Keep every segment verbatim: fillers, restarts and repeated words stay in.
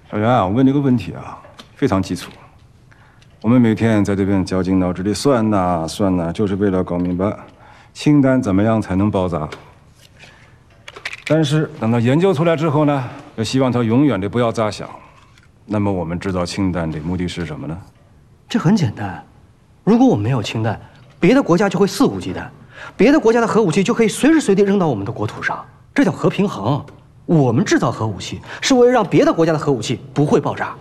小袁啊，我问你个问题啊，非常基础。我们每天在这边绞尽脑汁的算呐算呐，就是为了搞明白氢弹怎么样才能爆炸。但是等到研究出来之后呢，又希望它永远的不要炸响。那么我们制造氢弹的目的是什么呢？ 这很简单，如果我们没有氢弹，别的国家就会肆无忌惮，别的国家的核武器就可以随时随地扔到我们的国土上，这叫核平衡。我们制造核武器是为了让别的国家的核武器不会爆炸。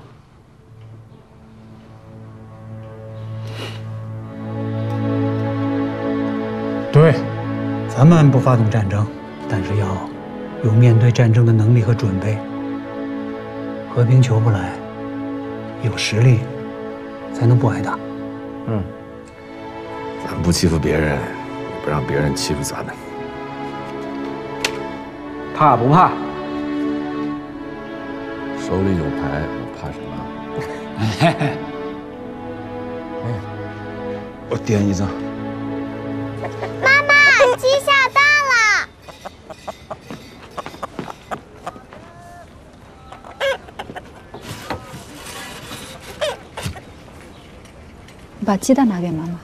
对，咱们不发动战争，但是要有面对战争的能力和准备。和平求不来，有实力才能不挨打。 嗯， 咱不欺负别人，也不让别人欺负咱们。 怕不怕？ 手里有牌，我怕什么？ 哎，我点一张。 妈妈，鸡下蛋了。 你把鸡蛋拿给妈妈。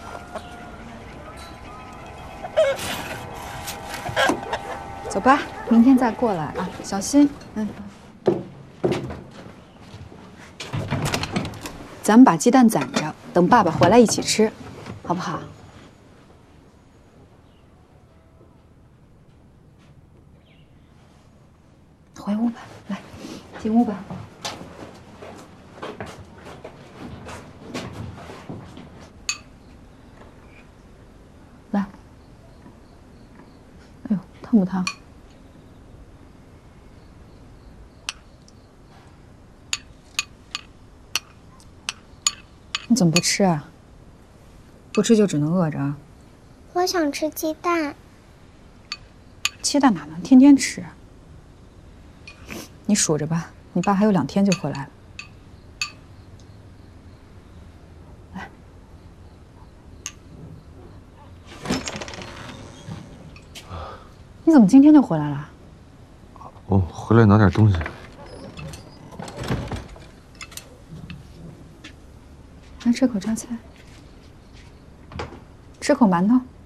走吧，明天再过来啊，小心。嗯。咱们把鸡蛋攒着，等爸爸回来一起吃，好不好？回屋吧，来，进屋吧。来，哎呦，烫不烫？你怎么不吃啊？不吃就只能饿着啊。 我想吃鸡蛋。 鸡蛋哪能天天吃啊？你数着吧，你爸还有两天就回来了。来，你怎么今天就回来了？ 我回来拿点东西。 来吃口榨菜，吃口馒头。